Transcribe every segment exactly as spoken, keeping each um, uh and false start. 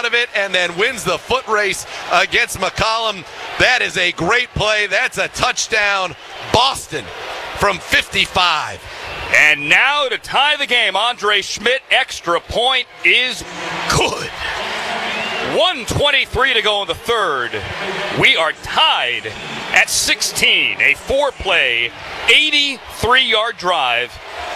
of it and then wins the foot race against McCollum. That is a great play. That's a touchdown. Boston from fifty-five. And now to tie the game, Andre Schmidt, extra point is good. one twenty-three to go in the third. We are tied at sixteen. A four-play, eighty-three-yard drive.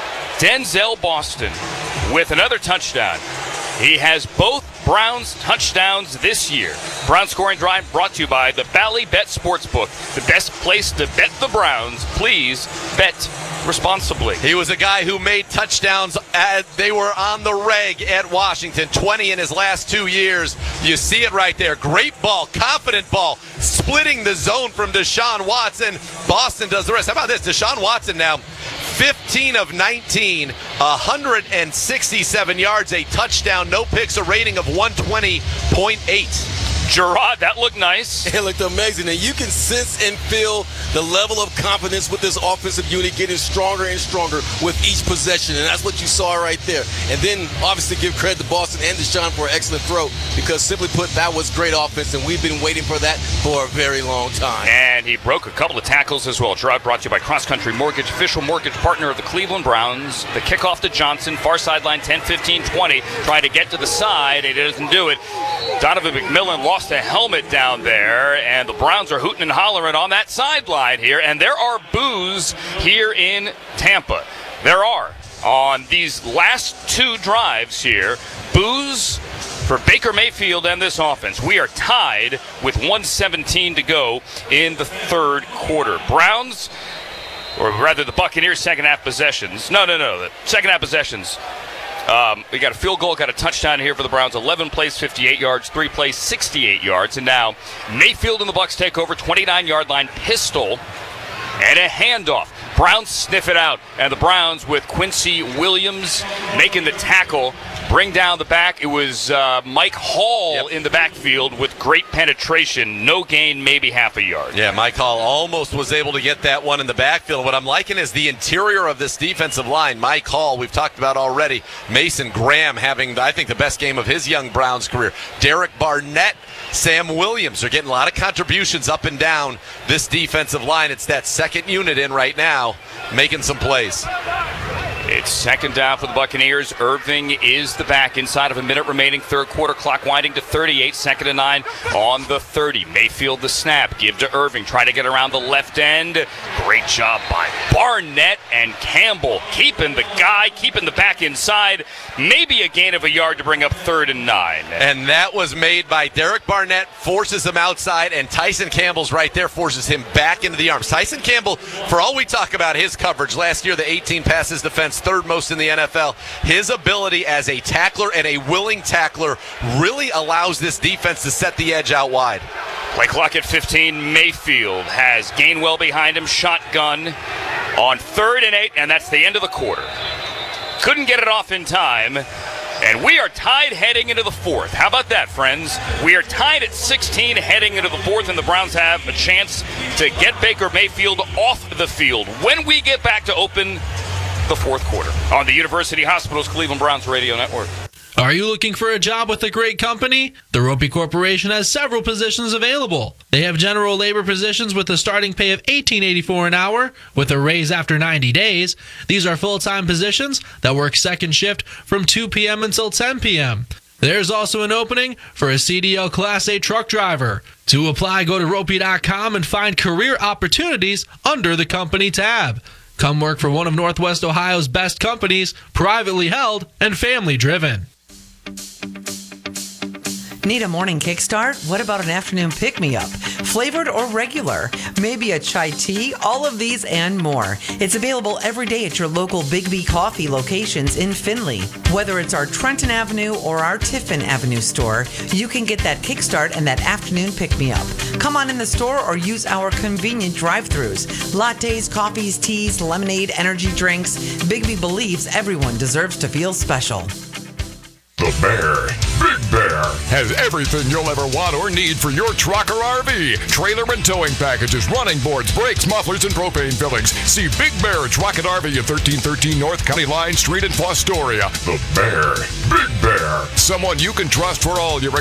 Denzel Boston with another touchdown. He has both Browns touchdowns this year. Brown Scoring Drive brought to you by the Bally Bet Sportsbook. The best place to bet the Browns. Please bet responsibly. He was a guy who made touchdowns as they were on the reg at Washington. twenty in his last two years. You see it right there. Great ball, confident ball, splitting the zone from Deshaun Watson. Boston does the rest. How about this? Deshaun Watson now fifteen of nineteen, one hundred sixty-seven yards, a touchdown, no picks, a rating of one twenty point eight. Gerard, that looked nice. It looked amazing. And you can sense and feel the level of confidence with this offensive unit getting stronger and stronger with each possession. And that's what you saw right there. And then, obviously, give credit to Boston and Deshaun for an excellent throw because, simply put, that was great offense, and we've been waiting for that for a very long time. And he broke a couple of tackles as well. Gerard brought to you by Cross Country Mortgage, official mortgage partner of the Cleveland Browns. The kickoff to Johnson, far sideline, ten fifteen twenty. Trying to get to the side. He doesn't do it. Donovan McMillan lost a helmet down there, and the Browns are hooting and hollering on that sideline here, and there are boos here in Tampa. There are on these last two drives here, boos for Baker Mayfield and this offense. We are tied with one seventeen to go in the third quarter. Browns, or rather the Buccaneers, second half possessions. No, no, no, the second half possessions. Um, we got a field goal, got a touchdown here for the Browns. eleven plays, fifty-eight yards, three plays, sixty-eight yards. And now Mayfield and the Bucs take over, twenty-nine-yard line pistol and a handoff. Browns sniff it out, and the Browns with Quincy Williams making the tackle, bring down the back. It was uh, Mike Hall yep. in the backfield with great penetration. No gain, maybe half a yard. Yeah, Mike Hall almost was able to get that one in the backfield. What I'm liking is the interior of this defensive line. Mike Hall, we've talked about already. Mason Graham having, I think, the best game of his young Browns career. Derek Barnett, Sam Williams are getting a lot of contributions up and down this defensive line. It's that second unit in right now, making some plays. It's second down for the Buccaneers. Irving is the back inside of a minute remaining. Third quarter clock winding to thirty-eight. Second and nine on the thirty. Mayfield the snap. Give to Irving. Try to get around the left end. Great job by Barnett and Campbell. Keeping the guy, keeping the back inside. Maybe a gain of a yard to bring up third and nine. And that was made by Derek Barnett. Forces him outside, and Tyson Campbell's right there. Forces him back into the arms. Tyson Campbell, for all we talk about his coverage, last year the eighteen passes defense, third most in the N F L. His ability as a tackler and a willing tackler really allows this defense to set the edge out wide. Play clock at fifteen. Mayfield has Gainwell behind him. Shotgun on third and eight, and that's the end of the quarter. Couldn't get it off in time. And we are tied heading into the fourth. How about that, friends? We are tied at sixteen heading into the fourth, and the Browns have a chance to get Baker Mayfield off the field when we get back to open the fourth quarter on the University Hospitals Cleveland Browns Radio Network. Are you looking for a job with a great company? The Ropey Corporation has several positions available. They have general labor positions with a starting pay of eighteen eighty-four an hour with a raise after ninety days. These are full-time positions that work second shift from two p.m. until ten p.m. There's also an opening for a C D L Class A truck driver. To apply, go to ropey dot com and find career opportunities under the company tab. Come work for one of Northwest Ohio's best companies, privately held and family-driven. Need a morning kickstart? What about an afternoon pick-me-up? Flavored or regular? Maybe a chai tea? All of these and more. It's available every day at your local Big B Coffee locations in Findlay. Whether it's our Trenton Avenue or our Tiffin Avenue store, you can get that kickstart and that afternoon pick-me-up. Come on in the store or use our convenient drive-thrus. Lattes, coffees, teas, lemonade, energy drinks. Big B believes everyone deserves to feel special. The Bear, Big Bear, has everything you'll ever want or need for your truck or R V. Trailer and towing packages, running boards, brakes, mufflers, and propane fillings. See Big Bear Truck and R V at thirteen thirteen North County Line Street in Fostoria. The Bear, Big Bear, someone you can trust for all your